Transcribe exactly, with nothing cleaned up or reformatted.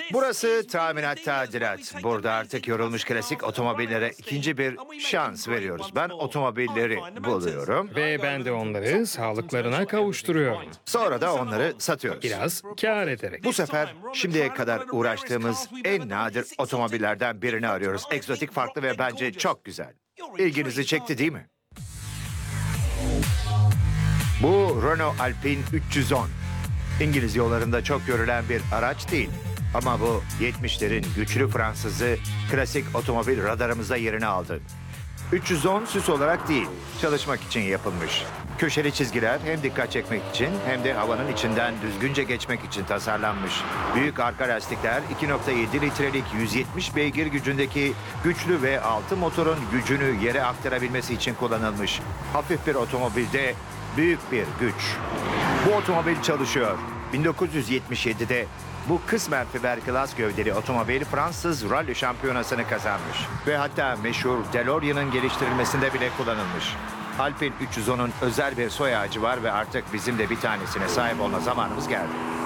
Burası tahminat tadilat. Burada artık yorulmuş klasik otomobillere ikinci bir şans veriyoruz. Ben otomobilleri buluyorum. Ve ben de onları sağlıklarına kavuşturuyorum. Sonra da onları satıyoruz. Biraz kâr ederek. Bu sefer şimdiye kadar uğraştığımız en nadir otomobillerden birini arıyoruz. Egzotik, farklı ve bence çok güzel. İlginizi çekti değil mi? Bu Renault Alpine üç yüz on. İngiliz yollarında çok görülen bir araç değil. Ama bu yetmişlerin güçlü Fransızı klasik otomobil radarımıza yerini aldı. üç yüz on süs olarak değil, çalışmak için yapılmış. Köşeli çizgiler hem dikkat çekmek için hem de havanın içinden düzgünce geçmek için tasarlanmış. Büyük arka lastikler iki nokta yedi litrelik yüz yetmiş beygir gücündeki güçlü V altı motorun gücünü yere aktarabilmesi için kullanılmış. Hafif bir otomobilde büyük bir güç. Bu otomobil çalışıyor. bin dokuz yüz yetmiş yedide bu kısmen fiberglass gövdeli otomobil Fransız rally şampiyonasını kazanmış. Ve hatta meşhur DeLorean'ın geliştirilmesinde bile kullanılmış. Alpine üç yüz on'un özel bir soy ağacı var ve artık bizim de bir tanesine sahip olma zamanımız geldi.